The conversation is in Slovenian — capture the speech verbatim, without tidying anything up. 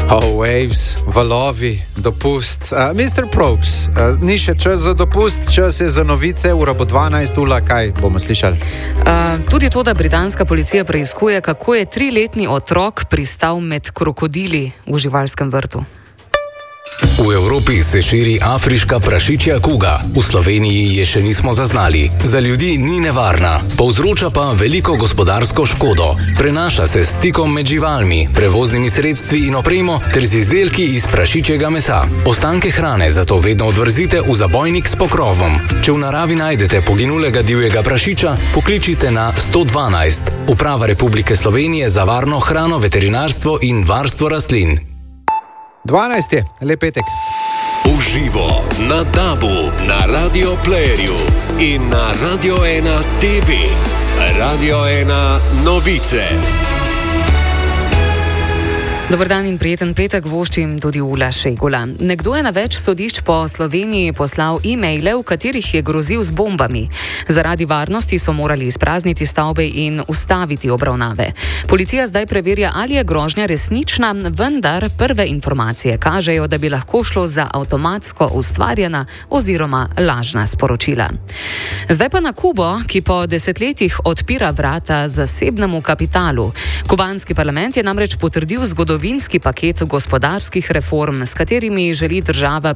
Oh, waves, valovi, dopust. Uh, mister Probst, uh, ni še čas za dopust, čas je za novice, ura bo dvanajst ula, kaj bomo slišali? Uh, tudi to, da britanska policija preiskuje, kako je triletni otrok pristal med krokodili v živalskem vrtu. V Evropi se širi afriška prašičja kuga. V Sloveniji je še nismo zaznali. Za ljudi ni nevarna, povzroča pa veliko gospodarsko škodo. Prenaša se s stikom med živalmi, prevoznimi sredstvi in opremo ter z izdelki iz prašičjega mesa. Ostanke hrane zato vedno odvrzite v zabojnik s pokrovom. Če v naravi najdete poginulega divjega prašiča, pokličite na sto dvanajst. Uprava Republike Slovenije za varno hrano, veterinarstvo in varstvo rastlin. dvanajst je, lep petek. Uživo na Dabu, na Radio Playerju in na Radio ena T V. Radio ena novice. Dober dan in prijeten petek voščim tudi Ula Šegula. Nekdo je na več sodišč po Sloveniji poslal e-maile, v katerih je grozil z bombami. Zaradi varnosti so morali izprazniti stavbe in ustaviti obravnave. Policija zdaj preverja, ali je grožnja resnična, vendar prve informacije kažejo, da bi lahko šlo za avtomatsko ustvarjena oziroma lažna sporočila. Zdaj pa na Kubo, ki po desetletjih odpira vrata zasebnemu kapitalu. Kubanski parlament je namreč potrdil zgodovino Vinski paket gospodarskih reform, s katerimi želi država